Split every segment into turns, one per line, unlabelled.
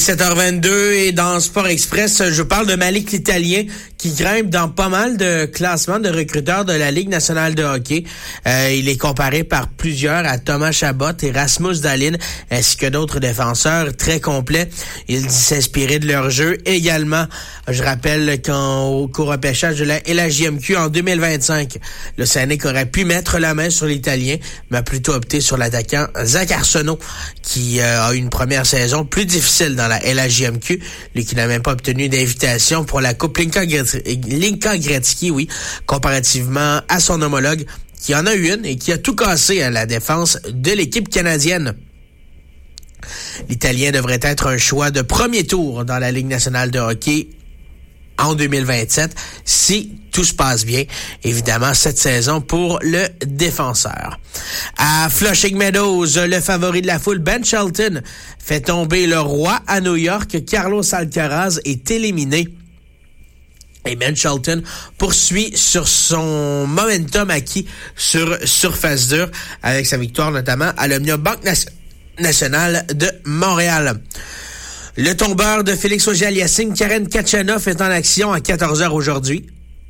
7h22 et dans Sport Express, je parle de Malik l'Italien qui grimpe dans pas mal de classements de recruteurs de la Ligue nationale de hockey. Il est comparé par plusieurs à Thomas Chabot et Rasmus Dahlin ainsi que d'autres défenseurs très complets. Il dit s'inspirer de leur jeu également. Je rappelle qu'au repêchage de la LHJMQ en 2025, le Scénic aurait pu mettre la main sur l'Italien, mais a plutôt opté sur l'attaquant Zach Arsenault qui a eu une première saison plus difficile dans la LHJMQ, lui qui n'a même pas obtenu d'invitation pour la Coupe Linka Gretzky, comparativement à son homologue qui en a eu une et qui a tout cassé à la défense de l'équipe canadienne. L'Italien devrait être un choix de premier tour dans la Ligue nationale de hockey en 2027, si tout se passe bien, évidemment, cette saison pour le défenseur. À Flushing Meadows, le favori de la foule, Ben Shelton, fait tomber le roi à New York. Carlos Alcaraz est éliminé. Et Ben Shelton poursuit sur son momentum acquis sur surface dure, avec sa victoire notamment à l'Omnia Banque nationale de Montréal. Le tombeur de Félix Auger-Aliassime, Karen Khachanov, est en action à 14h aujourd'hui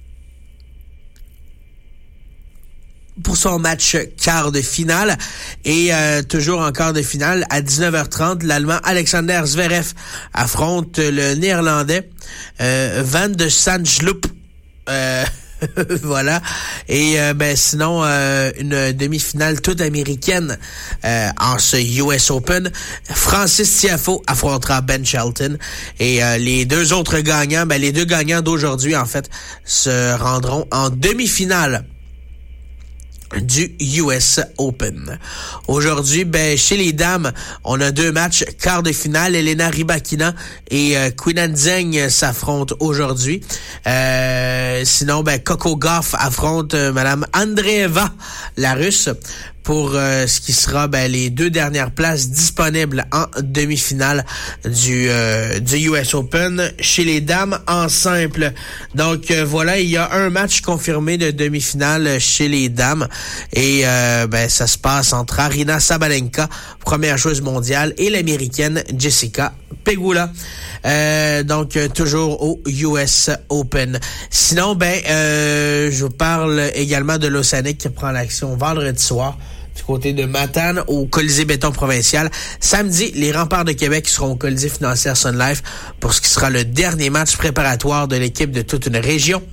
pour son match quart de finale. Et toujours en quart de finale, à 19h30, l'Allemand Alexander Zverev affronte le Néerlandais Van de Sandschloop. Voilà. Et sinon, une demi-finale toute américaine en ce US Open. Francis Tiafoe affrontera Ben Shelton. Et les deux autres gagnants, les deux gagnants d'aujourd'hui, en fait, se rendront en demi-finale du US Open. Aujourd'hui, chez les dames, on a deux matchs quart de finale. Elena Rybakina et Quinnan Zheng s'affrontent aujourd'hui. Sinon, Coco Gauff affronte Madame Andreeva, la Russe, pour ce qui sera les deux dernières places disponibles en demi-finale du US Open chez les dames en simple. Donc voilà, il y a un match confirmé de demi-finale chez les dames et ça se passe entre Aryna Sabalenka, première joueuse mondiale, et l'américaine Jessica Pegula. Donc toujours au US Open. Sinon, je vous parle également de l'Océanique qui prend l'action vendredi soir du côté de Matane au Colisée Béton Provincial. Samedi, les Remparts de Québec seront au Colisée Financière Sun Life pour ce qui sera le dernier match préparatoire de l'équipe de toute une région.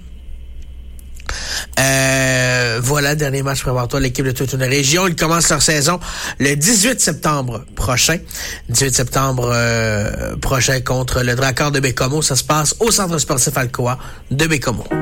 Voilà, dernier match préparatoire de l'équipe de toute une région. Ils commencent leur saison le 18 septembre prochain. 18 septembre prochain contre le Drakkar de Bécomo. Ça se passe au Centre sportif Alcoa de Bécomo.